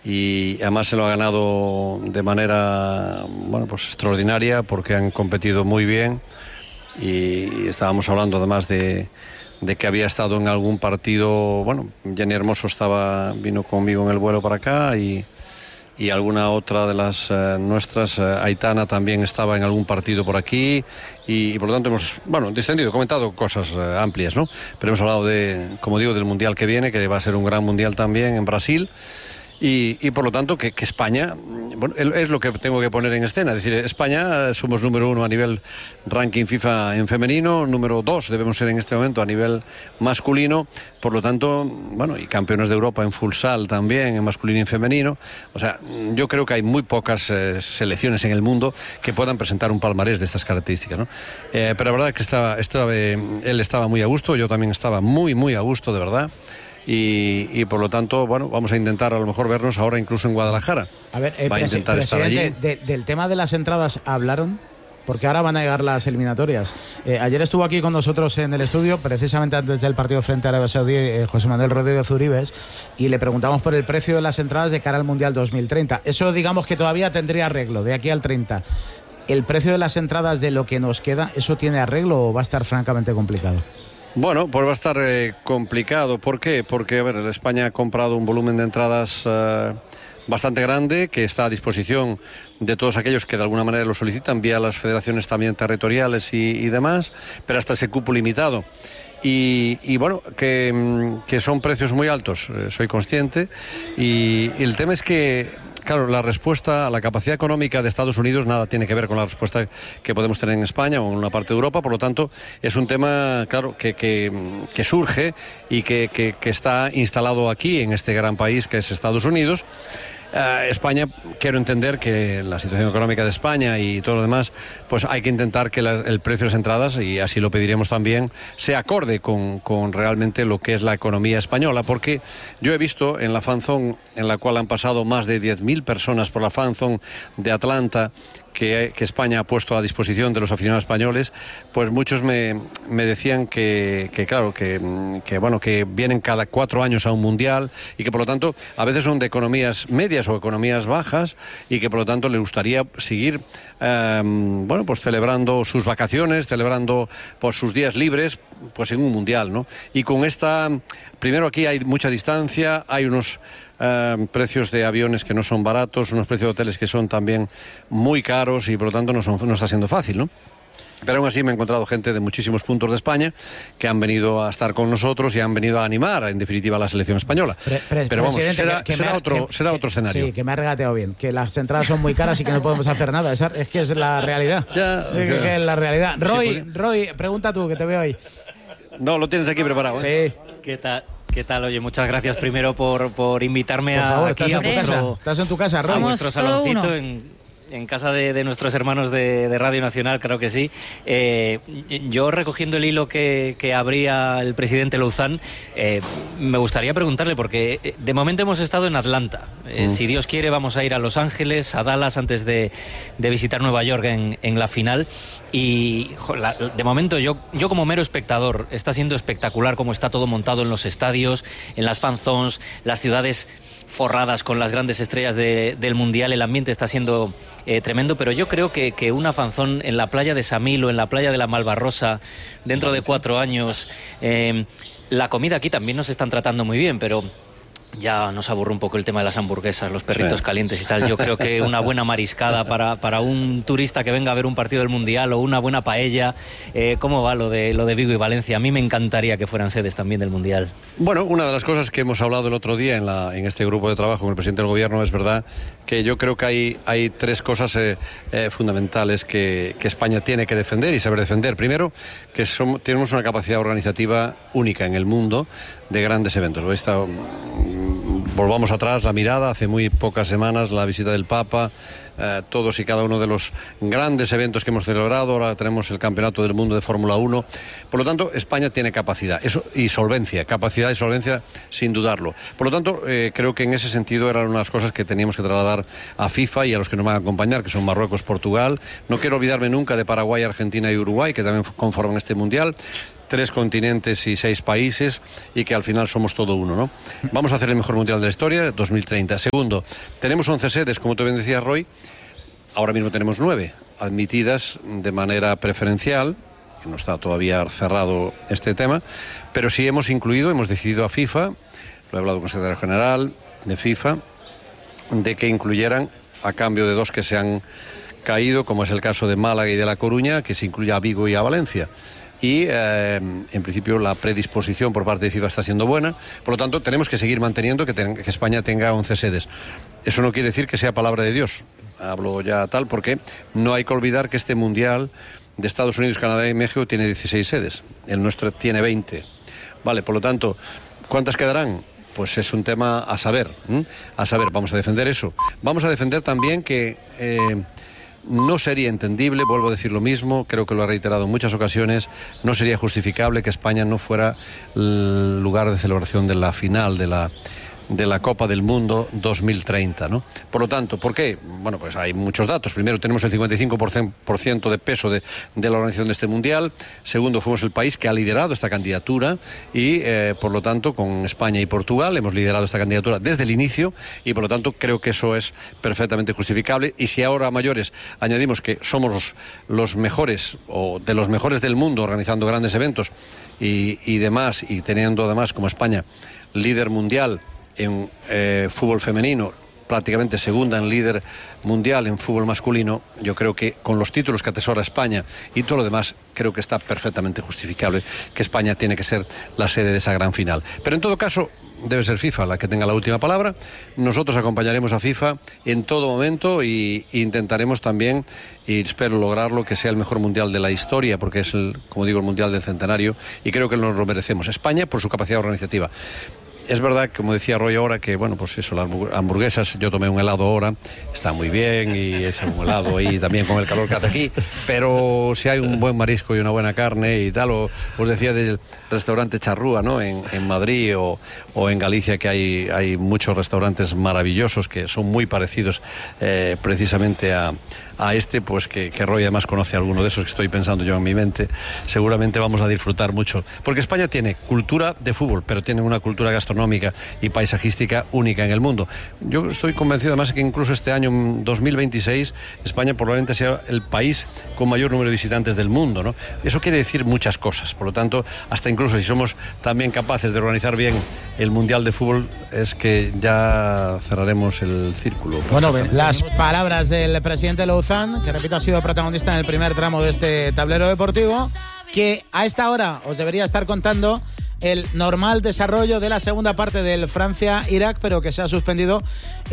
y además se lo ha ganado de manera, bueno, pues extraordinaria, porque han competido muy bien. Y estábamos hablando además de que había estado en algún partido. Bueno, Jenny Hermoso vino conmigo en el vuelo para acá, y alguna otra de las nuestras, Aitana, también estaba en algún partido por aquí, y por lo tanto hemos, bueno, distendido, comentado cosas amplias, ¿no? Pero hemos hablado como digo, del Mundial que viene, que va a ser un gran Mundial también en Brasil. Y por lo tanto que España, bueno, es lo que tengo que poner en escena. Es decir, España somos número 1 a nivel ranking FIFA en femenino, número 2 debemos ser en este momento a nivel masculino. Por lo tanto, bueno, y campeones de Europa en futsal también, en masculino y en femenino. O sea, yo creo que hay muy pocas selecciones en el mundo que puedan presentar un palmarés de estas características, ¿no? Pero la verdad es que él estaba muy a gusto, yo también estaba muy, muy a gusto, de verdad. Y por lo tanto, bueno, vamos a intentar a lo mejor vernos ahora incluso en Guadalajara. A ver, va a intentar estar allí. Del tema de las entradas hablaron, porque ahora van a llegar las eliminatorias. Ayer estuvo aquí con nosotros en el estudio, precisamente antes del partido frente a Arabia Saudí, José Manuel Rodríguez Uribes, y le preguntamos por el precio de las entradas de cara al Mundial 2030. Eso, digamos, que todavía tendría arreglo de aquí al 30. ¿El precio de las entradas de lo que nos queda, eso tiene arreglo o va a estar francamente complicado? Bueno, pues va a estar complicado. ¿Por qué? Porque, a ver, España ha comprado un volumen de entradas bastante grande, que está a disposición de todos aquellos que de alguna manera lo solicitan, vía las federaciones también territoriales y demás, pero hasta ese cupo limitado. Y bueno, que son precios muy altos, soy consciente, y el tema es que, claro, la respuesta a la capacidad económica de Estados Unidos nada tiene que ver con la respuesta que podemos tener en España o en una parte de Europa. Por lo tanto, es un tema, claro, que surge y que está instalado aquí, en este gran país que es Estados Unidos. España, quiero entender que la situación económica de España y todo lo demás, pues hay que intentar que el precio de las entradas, y así lo pediremos también, sea acorde con realmente lo que es la economía española, porque yo he visto en la fanzone, en la cual han pasado más de 10.000 personas por la fanzone de Atlanta, que España ha puesto a disposición de los aficionados españoles, pues muchos me decían que claro, que bueno, que vienen cada 4 años a un mundial, y que por lo tanto a veces son de economías medias o economías bajas, y que por lo tanto les gustaría seguir bueno, pues celebrando sus vacaciones, celebrando pues sus días libres, pues en un mundial, ¿no? Y con primero, aquí hay mucha distancia, hay unos precios de aviones que no son baratos, unos precios de hoteles que son también muy caros, y por lo tanto no está siendo fácil, ¿no? Pero aún así me he encontrado gente de muchísimos puntos de España que han venido a estar con nosotros y han venido a animar, en definitiva, a la selección españa. Pero vamos, será otro escenario. Sí, que me ha regateado bien, que las entradas son muy caras y que no podemos hacer nada. Es que es la realidad. Que es la realidad. Roy, pregunta tú, que te veo ahí. No, lo tienes aquí preparado, ¿eh? Sí. ¿Qué tal? Oye, muchas gracias primero por invitarme por favor, aquí estás en tu casa, Roy. A nuestro saloncito en casa de nuestros hermanos de Radio Nacional, claro que sí. Yo, recogiendo el hilo que abría el presidente Louzán, me gustaría preguntarle, porque de momento hemos estado en Atlanta. Si Dios quiere, vamos a ir a Los Ángeles, a Dallas, antes de visitar Nueva York en la final. Y de momento yo como mero espectador, está siendo espectacular cómo está todo montado en los estadios, en las fan zones, las ciudades forradas con las grandes estrellas del Mundial. El ambiente está siendo tremendo, pero yo creo que una fanzón en la playa de Samil o en la playa de la Malvarrosa dentro de 4 años, la comida aquí también nos están tratando muy bien, pero ya nos aburre un poco el tema de las hamburguesas, los perritos calientes y tal. Yo creo que una buena mariscada para un turista que venga a ver un partido del Mundial, o una buena paella. ¿Cómo va lo de Vigo y Valencia? A mí me encantaría que fueran sedes también del Mundial. Bueno, una de las cosas que hemos hablado el otro día en este grupo de trabajo con el presidente del gobierno, es verdad que yo creo que hay 3 cosas fundamentales que España tiene que defender y saber defender. Primero, que tenemos una capacidad organizativa única en el mundo de grandes eventos. Volvamos atrás la mirada, hace muy pocas semanas la visita del Papa, todos y cada uno de los grandes eventos que hemos celebrado. Ahora tenemos el Campeonato del Mundo de Fórmula 1. Por lo tanto, España tiene capacidad y solvencia, capacidad y solvencia sin dudarlo. Por lo tanto, creo que en ese sentido eran unas cosas que teníamos que trasladar a FIFA y a los que nos van a acompañar, que son Marruecos, Portugal. No quiero olvidarme nunca de Paraguay, Argentina y Uruguay, que también conforman este Mundial. 3 continentes y 6 países y que al final somos todo uno, ¿no? Vamos a hacer el mejor mundial de la historia, 2030. Segundo, tenemos 11 sedes, como te bien decía Roy, ahora mismo tenemos 9 admitidas de manera preferencial, que no está todavía cerrado este tema, pero sí hemos decidido a FIFA, lo he hablado con el secretario general de FIFA, de que incluyeran, a cambio de 2 que se han caído, como es el caso de Málaga y de La Coruña, que se incluya a Vigo y a Valencia. Y en principio la predisposición por parte de FIFA está siendo buena, por lo tanto tenemos que seguir manteniendo que España tenga 11 sedes. Eso no quiere decir que sea palabra de Dios, hablo ya tal, porque no hay que olvidar que este mundial de Estados Unidos, Canadá y México tiene 16 sedes, el nuestro tiene 20. Vale, por lo tanto, ¿cuántas quedarán? Pues es un tema a saber, vamos a defender eso. Vamos a defender también que no sería entendible, vuelvo a decir lo mismo, creo que lo he reiterado en muchas ocasiones, no sería justificable que España no fuera el lugar de celebración de la final de la Copa del Mundo 2030, ¿no? Por lo tanto, ¿por qué? Bueno, pues hay muchos datos. Primero, tenemos el 55% de peso de la organización de este Mundial. Segundo, fuimos el país que ha liderado esta candidatura y, por lo tanto, con España y Portugal hemos liderado esta candidatura desde el inicio y, por lo tanto, creo que eso es perfectamente justificable. Y si ahora a mayores añadimos que somos los mejores o de los mejores del mundo organizando grandes eventos y demás, y teniendo además como España líder mundial en fútbol femenino, prácticamente segunda en líder mundial en fútbol masculino, yo creo que con los títulos que atesora España y todo lo demás, creo que está perfectamente justificable que España tiene que ser la sede de esa gran final. Pero en todo caso, debe ser FIFA la que tenga la última palabra. Nosotros acompañaremos a FIFA en todo momento e intentaremos también, y espero lograrlo, que sea el mejor mundial de la historia, porque es, como digo, el mundial del centenario, y creo que nos lo merecemos. España por su capacidad organizativa. Es verdad, como decía Roy ahora, que bueno, pues eso, las hamburguesas, yo tomé un helado ahora, está muy bien, y es un helado ahí también con el calor que hace aquí, pero si hay un buen marisco y una buena carne y tal, os decía del restaurante Charrúa, ¿no? En Madrid o en Galicia, que hay muchos restaurantes maravillosos que son muy parecidos precisamente a este, pues que Roy además conoce alguno de esos que estoy pensando yo en mi mente. Seguramente vamos a disfrutar mucho, porque España tiene cultura de fútbol, pero tiene una cultura gastronómica y paisajística única en el mundo. Yo estoy convencido además que incluso este año 2026 España probablemente sea el país con mayor número de visitantes del mundo, ¿no? Eso quiere decir muchas cosas, por lo tanto, hasta incluso si somos también capaces de organizar bien el Mundial de Fútbol, es que ya cerraremos el círculo. Bueno, las palabras del presidente Louzán, que repito ha sido protagonista en el primer tramo de este tablero deportivo, que a esta hora os debería estar contando el normal desarrollo de la segunda parte del Francia-Irak, pero que se ha suspendido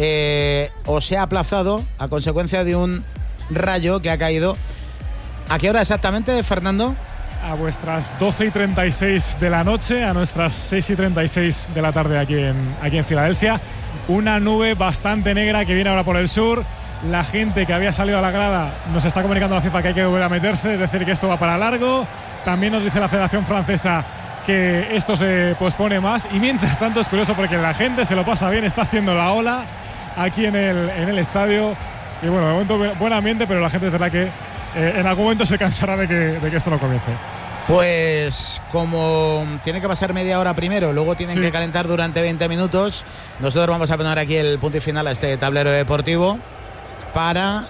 o se ha aplazado a consecuencia de un rayo que ha caído. ¿A qué hora exactamente, Fernando? A vuestras 12:36 de la noche, a nuestras 6:36 de la tarde aquí en Filadelfia. Una nube bastante negra que viene ahora por el sur. La gente que había salido a la grada nos está comunicando a la FIFA que hay que volver a meterse, es decir, que esto va para largo. También nos dice la Federación Francesa que esto se pospone más. Y mientras tanto es curioso porque la gente se lo pasa bien, está haciendo la ola aquí en el estadio. Y bueno, de momento buen ambiente, pero la gente es verdad que en algún momento se cansará de que esto no comience. Pues como tiene que pasar media hora primero, luego tienen que calentar durante 20 minutos, nosotros vamos a poner aquí el punto y final a este tablero deportivo para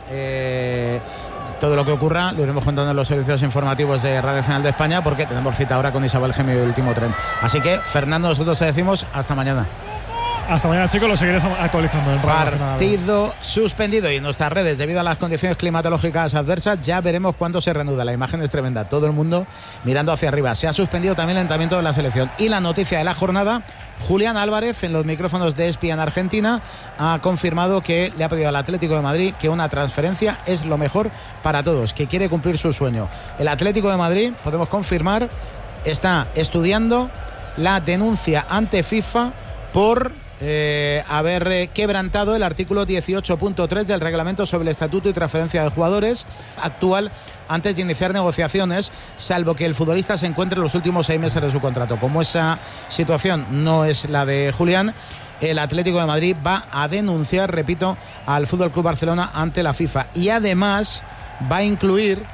todo lo que ocurra. Lo iremos contando en los servicios informativos de Radio Nacional de España, porque tenemos cita ahora con Isabel Gemio y el último tren. Así que, Fernando, nosotros te decimos hasta mañana. Hasta mañana, chicos, lo seguiré actualizando. Partido suspendido, y en nuestras redes, debido a las condiciones climatológicas adversas, ya veremos cuándo se reanuda. La imagen es tremenda, todo el mundo mirando hacia arriba. Se ha suspendido también el entrenamiento de la selección. Y la noticia de la jornada: Julián Álvarez, en los micrófonos de ESPN en Argentina, ha confirmado que le ha pedido al Atlético de Madrid que una transferencia es lo mejor para todos, que quiere cumplir su sueño. El Atlético de Madrid, podemos confirmar, está estudiando la denuncia ante FIFA por haber quebrantado el artículo 18.3 del reglamento sobre el estatuto y transferencia de jugadores actual antes de iniciar negociaciones, salvo que el futbolista se encuentre en los últimos 6 meses de su contrato. Como esa situación no es la de Julián, el Atlético de Madrid va a denunciar, repito, al FC Barcelona ante la FIFA, y además va a incluir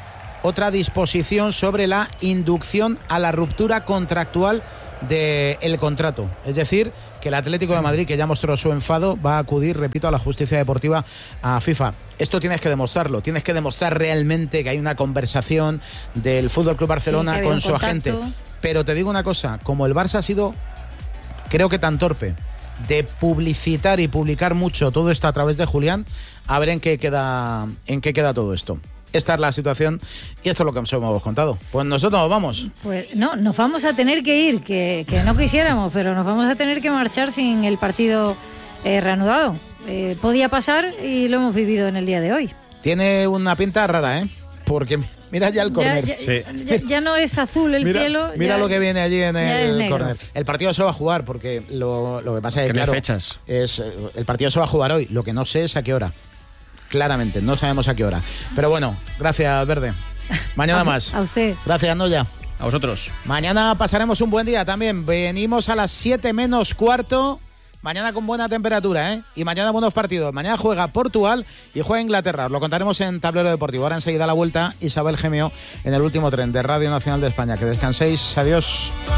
otra disposición sobre la inducción a la ruptura contractual del contrato. Es decir, que el Atlético de Madrid, que ya mostró su enfado, va a acudir, repito, a la justicia deportiva, a FIFA. Esto tienes que demostrarlo, tienes que demostrar realmente que hay una conversación del FC Barcelona con su agente. Pero te digo una cosa, como el Barça ha sido, creo que tan torpe, de publicitar y publicar mucho todo esto a través de Julián, a ver en qué queda todo esto. Esta es la situación y esto es lo que os hemos contado. Pues nosotros nos vamos. Pues no, nos vamos a tener que ir, que no quisiéramos, pero nos vamos a tener que marchar sin el partido reanudado. Podía pasar y lo hemos vivido en el día de hoy. Tiene una pinta rara, ¿eh? Porque mira ya el córner. Ya no es azul el cielo. Mira lo que viene allí en el córner. Negro. El partido se va a jugar porque lo que pasa es que, claro, fechas. El partido se va a jugar hoy. Lo que no sé es a qué hora. Claramente, no sabemos a qué hora. Pero bueno, gracias, Verde. Mañana más. A usted. Gracias, Noya. A vosotros. Mañana pasaremos un buen día también. Venimos a las 7 menos cuarto. Mañana con buena temperatura, ¿eh? Y mañana buenos partidos. Mañana juega Portugal y juega Inglaterra. Os lo contaremos en Tablero Deportivo. Ahora enseguida la vuelta, Isabel Gemio en el último tren de Radio Nacional de España. Que descanséis. Adiós.